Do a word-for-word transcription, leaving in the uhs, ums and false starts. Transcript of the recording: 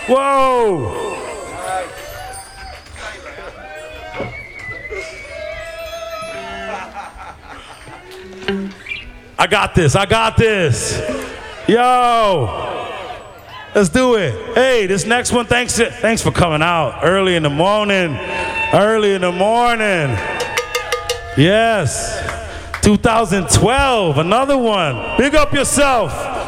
Whoa. I got this. I got this. Yo. Let's do it. Hey, this next one, thanks, thanks for coming out early in the morning. Early in the morning. Yes. two thousand twelve, another one. Big up yourself.